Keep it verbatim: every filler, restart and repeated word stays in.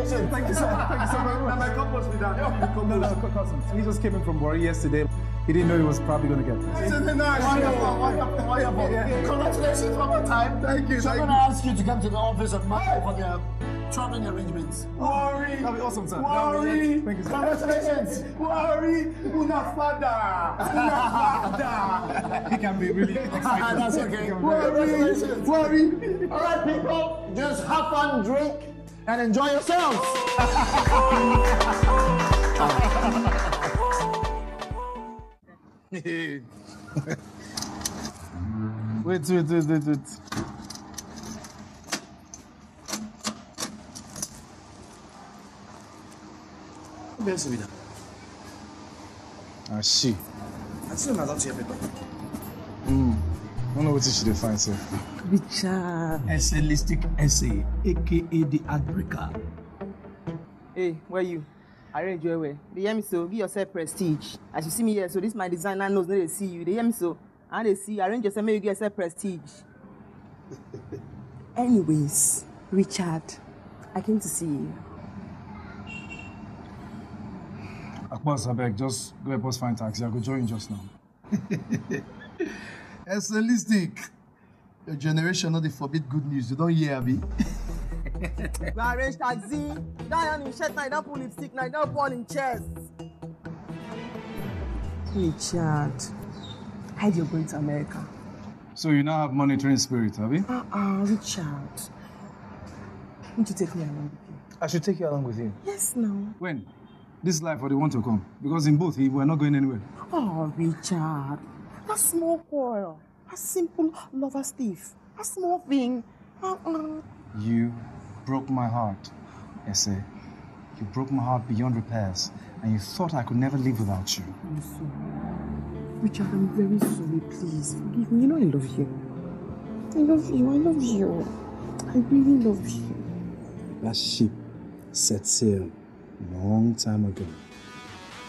Congratulations. Thank you so much. Thank you so very much. And my couples with that. No, no, no, cousins. He just came in from work yesterday. He didn't know he was probably going to get this. Wonderful, wonderful, wonderful. Congratulations one more time. Thank you. So I'm thank going to ask you to come to the office on Monday for the traveling arrangements. Worry. That'll be awesome, sir. Worry. Thank you, sir. Congratulations. Worry. Una fada. Una fada. He can be really excited. That's okay. Congratulations. Worry. All right, people. Just have fun, drink, and enjoy yourselves. wait, wait, wait, wait, wait. Where's Vida? Ah, she. I still not out here, paper. Hmm. I don't know what she did find, sir. Richard. Esselistic essay, aka the Adbreaker. Hey, where you? Arrange your way. They hear me so, give yourself prestige. As you see me here, so this my designer knows they see you. They hear me so, and they see, arrange yourself, make you get yourself prestige. Anyways, Richard, I came to see you. Akbas, I beg, just go help us find taxi. I'll go join you just now. Esselistic. Your generation not they forbid good news. You don't hear me. We arrange taxi. You don't have him shirt now, you don't put lipstick now, you don't put on him chest. Richard, I heard you're going to America. So you now have monitoring spirit, have you? Uh-uh, Richard. Won't you take me along with you? I should take you along with you. Yes, no. When? This life or they want to come? Because in both, we're not going anywhere. Oh, Richard. That small quarrel. A simple lover's thief. A small thing. Uh-uh. You broke my heart, Ese. You broke my heart beyond repairs, and you thought I could never live without you. I'm sorry. Richard, I'm very sorry. Please, forgive me. You know I love you. I love you. I love you. I really love you. That ship set sail long time ago.